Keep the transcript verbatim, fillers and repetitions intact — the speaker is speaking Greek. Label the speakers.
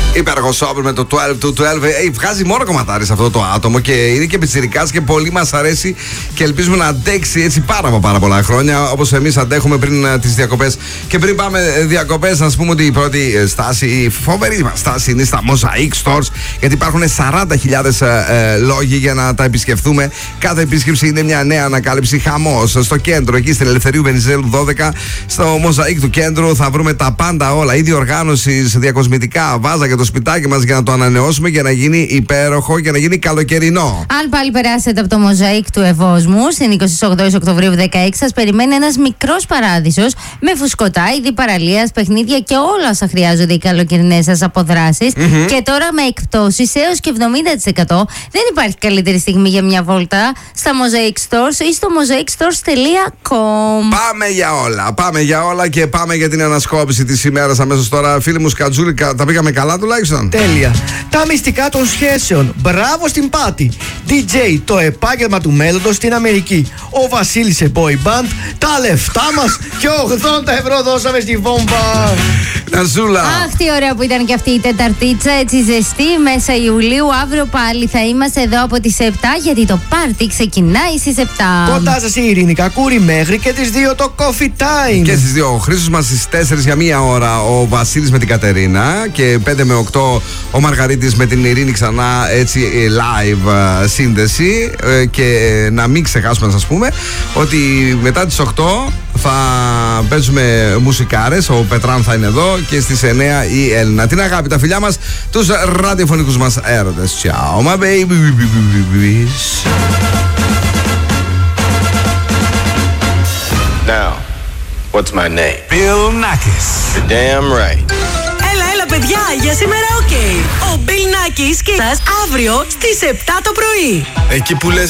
Speaker 1: Υπέροχο Σόμπερ με το twelve to twelve. Hey, βγάζει μόνο κομματάρι σε αυτό το άτομο και είναι και πιτσιρικάς και πολύ μας αρέσει και ελπίζουμε να αντέξει έτσι πάρα, πάρα πολλά χρόνια όπως εμείς αντέχουμε πριν uh, τις διακοπές. Και πριν πάμε διακοπές, να σας πούμε ότι η πρώτη στάση, η φοβερή μας στάση είναι στα Mosaic Stores, γιατί υπάρχουν σαράντα χιλιάδες uh, uh, λόγοι για να τα επισκεφθούμε. Κάθε επίσκεψη είναι μια νέα ανακάλυψη, χαμός. Στο κέντρο, εκεί στην Ελευθερίου Βενιζέλου δώδεκα, στο Mosaic του κέντρου θα βρούμε τα πάντα όλα. Ήδη οργάνωσης, διακοσμητικά, βάζα για το σπιτάκι μας για να το ανανεώσουμε, για να γίνει υπέροχο και να γίνει καλοκαιρινό.
Speaker 2: Αν πάλι περάσετε από το Mosaic του Ευόσμου στην εικοστή όγδοη Οκτωβρίου δεκαέξι, σας περιμένει ένας μικρός παράδεισος με φουσκωτά, είδη παραλίας, παιχνίδια και όλα όσα χρειάζονται οι καλοκαιρινές σας αποδράσεις. Mm-hmm. Και τώρα με εκπτώσεις έως και εβδομήντα τοις εκατό. Δεν υπάρχει καλύτερη στιγμή για μια βόλτα στα Mosaic Stores ή στο mosaic stores τελεία com.
Speaker 1: Πάμε για όλα, πάμε για όλα και πάμε για την ανασκόπηση της ημέρας αμέσως τώρα. Φίλοι μου Σκατζούλη, τα πήγαμε καλά τουλάχιστον?
Speaker 3: Τέλεια. Τα μυστικά των σχέσεων. Μπράβο στην Πάτη. ντι τζέι, το επάγγελμα του μέλλοντος στην Αμερική. Ο Βασίλης σε boy band. Τα λεφτά μας και ογδόντα ευρώ δώσαμε στη βόμβα.
Speaker 1: Ναζούλα.
Speaker 2: Αχ, τι ωραία που ήταν και αυτή η Τεταρτίτσα, έτσι ζεστή, μέσα Ιουλίου. Αύριο πάλι θα είμαστε εδώ από τις επτά, γιατί το πάρτι ξεκινάει στις επτά.
Speaker 3: Κοντά σας η Ειρήνη Κακούρη μέχρι και τις δύο το Coffee Time.
Speaker 1: Και στις δύο ο Χρήστος μας στις τέσσερις για μία ώρα ο Βασίλης με την Κατερίνα. Και πέντε με οκτώ ο Μαργαρίτης με την Ειρήνη ξανά, έτσι live uh, σύνδεση. Uh, και uh, να μην ξεχάσουμε να σας πούμε ότι μετά τις οκτώ θα παίζουμε μουσικάρες. Ο Πετράν θα είναι εδώ και στις εννιά η Έλληνα. Την αγάπη, τα φιλιά μας, τους ραδιοφωνικούς μας έρωτες. Ciao my babies.
Speaker 4: Now, what's my name?
Speaker 5: Bill Nackis.
Speaker 4: You're damn right.
Speaker 6: Έλα, έλα παιδιά, για σήμερα οκ. Okay. Ο Bill Nackis και σας αύριο στις επτά το πρωί.
Speaker 4: Εκεί που λες